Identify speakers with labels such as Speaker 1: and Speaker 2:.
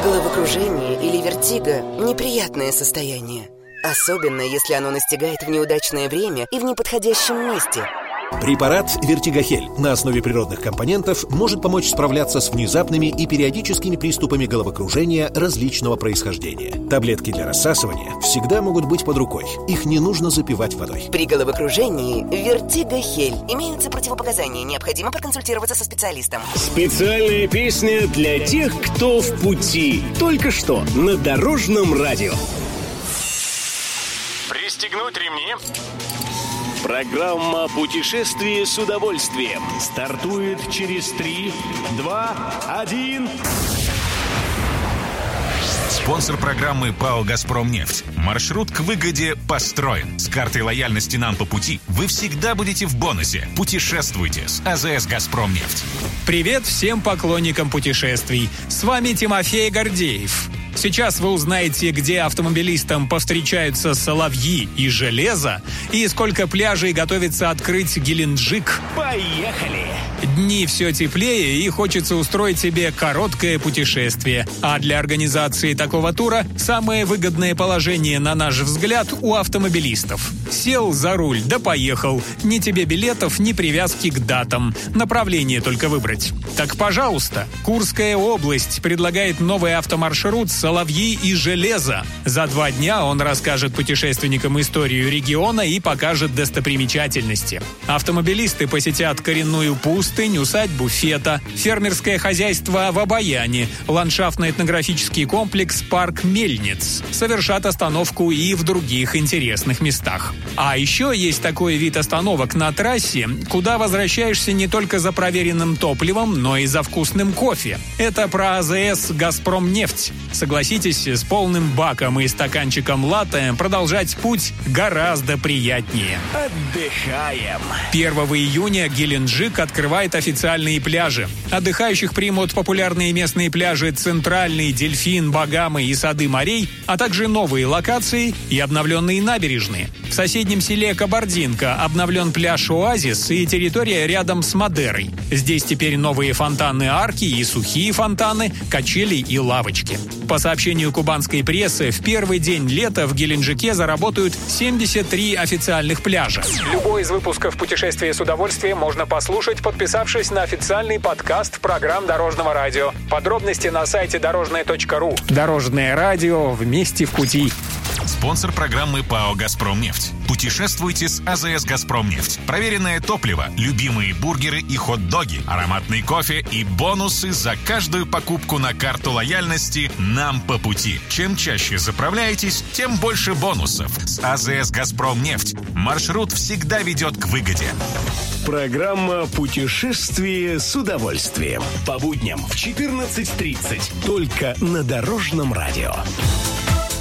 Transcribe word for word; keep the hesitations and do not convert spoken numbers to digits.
Speaker 1: Головокружение или вертиго – неприятное состояние. Особенно, если оно настигает в неудачное время и в неподходящем месте.
Speaker 2: Препарат «Вертигохель» на основе природных компонентов может помочь справляться с внезапными и периодическими приступами головокружения различного происхождения. Таблетки для рассасывания всегда могут быть под рукой. Их не нужно запивать водой.
Speaker 1: При головокружении «Вертигохель» имеются противопоказания. Необходимо проконсультироваться со специалистом.
Speaker 3: Специальная песня для тех, кто в пути. Только что на Дорожном радио.
Speaker 4: Пристегнуть ремни.
Speaker 3: Программа «Путешествие с удовольствием» стартует через три, два, один.
Speaker 4: Спонсор программы ПАО «Газпромнефть». Маршрут к выгоде построен. С картой лояльности «Нам по пути» вы всегда будете в бонусе. Путешествуйте с АЗС «Газпромнефть».
Speaker 5: Привет всем поклонникам путешествий. С вами Тимофей Гордеев. Сейчас вы узнаете, где автомобилистам повстречаются соловьи и железо, и сколько пляжей готовится открыть Геленджик.
Speaker 3: Поехали!
Speaker 5: Дни все теплее, и хочется устроить себе короткое путешествие. А для организации такого тура самое выгодное положение, на наш взгляд, у автомобилистов. Сел за руль, да поехал. Ни тебе билетов, ни привязки к датам. Направление только выбрать. Так, пожалуйста, Курская область предлагает новый автомаршрут «Соловьи и железо». За два дня он расскажет путешественникам историю региона и покажет достопримечательности. Автомобилисты посетят коренную пустынь, усадьбу Фета, фермерское хозяйство в Обаяне, ландшафтно-этнографический комплекс «Парк Мельниц». Совершат остановку и в других интересных местах. А еще есть такой вид остановок на трассе, куда возвращаешься не только за проверенным топливом, но и за вкусным кофе. Это про АЗС «Газпромнефть». Согласитесь, с полным баком и стаканчиком латте продолжать путь гораздо приятнее.
Speaker 3: Отдыхаем.
Speaker 5: первого июня Геленджик открывает официальные пляжи. Отдыхающих примут популярные местные пляжи «Центральный», «Дельфин», «Багамы» и «Сады морей», а также новые локации и обновленные набережные. В соседнем селе Кабардинка обновлен пляж «Оазис» и территория рядом с Мадерой. Здесь теперь новые фонтаны-арки и сухие фонтаны, качели и лавочки. По сообщению кубанской прессы, в первый день лета в Геленджике заработают семьдесят три официальных пляжа. Любой из выпусков «Путешествия с удовольствием» можно послушать, подписавшись на официальный подкаст программ Дорожного радио. Подробности на сайте дорожное точка ру. Дорожное радио, вместе в пути.
Speaker 4: Спонсор программы ПАО «Газпромнефть». Путешествуйте с АЗС «Газпромнефть». Проверенное топливо, любимые бургеры и хот-доги, ароматный кофе и бонусы за каждую покупку на карту лояльности «Нам по пути». Чем чаще заправляетесь, тем больше бонусов. С АЗС «Газпромнефть» маршрут всегда ведет к выгоде.
Speaker 3: Программа «Путешествие с удовольствием». По будням в четырнадцать тридцать. Только на Дорожном радио.